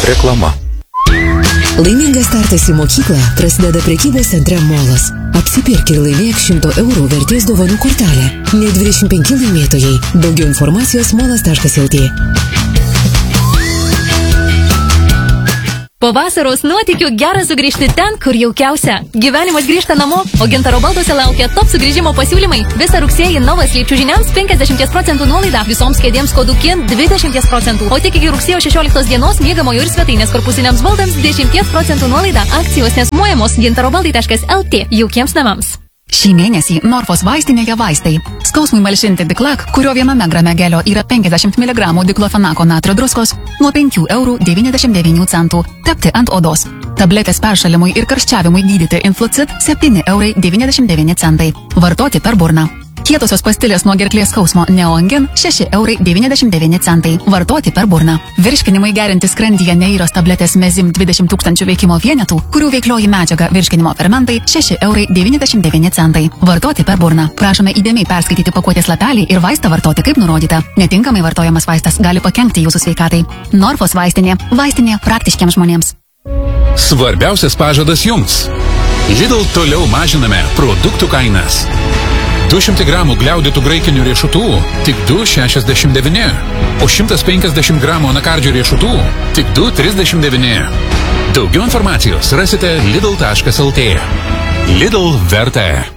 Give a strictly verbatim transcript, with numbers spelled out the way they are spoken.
Reklama. Laimingas startas į mokyklą prasideda prekybos centre Molas. Apsipirk ir laimėk šimto eurų vertės dovanų kortelę. Net dvidešimt penki laimėtojai. Daugiau informacijos molas taškas el tė. Po vasaros nuotykių gera sugrįžti ten, kur jaukiausia. Gyvenimas grįžta namo, o Gintaro balduose laukia top sugrįžimo pasiūlymai. Visą rugsėjį Novas lyčių žiniams penkiasdešimt procentų nuolaida, visoms kėdėms kodų Kin dvidešimt procentų, o tik iki rugsėjo šešioliktos dienos miegamojo ir svetainės korpusiniams baldams dešimt procentų nuolaida. Akcijos nesmuojamos gintaro baldai taškas el tė jaukiems namams. Šį mėnesį Norfos vaistinėje vaistai. Skausmui malšinti Diklak, kurio viename grame gelio yra penkiasdešimt miligramų diklofenako natrio druskos, nuo penkių eurų devyniasdešimt devynių centų. Tepti ant odos. Tabletės peršalimui ir karščiavimui gydyti Influcid septyni eurai devyniasdešimt devyni centai. Vartoti per burną. Kietosios pastilės nuo gerklės skausmo Neoangin šeši eurai devyniasdešimt devyni centai. Vartoti per burną. Virškinimui gerinti skrandyje Neiros tabletės Mezim dvidešimt tūkstančių veikimo vienetų, kurių veiklioji medžiaga virškinimo fermentai šeši eurai devyniasdešimt devyni centai. Vartoti per burną. Prašome įdėmiai perskaityti pakuotės lapelį ir vaistą vartoti kaip nurodyta. Netinkamai vartojamas vaistas gali pakenkti jūsų sveikatai. Norfos vaistinė. Vaistinė praktiškiams žmonėms. Svarbiausias pažadas jums. Lidl toliau mažiname produktų kainas. du šimtai gramų gliaudytų graikinių riešutų tik du šešiasdešimt devyni, o šimtas penkiasdešimt gramų anakardžių riešutų tik du trisdešimt devyni. Daugiau informacijos rasite lidl taškas el tė. Lidl verta.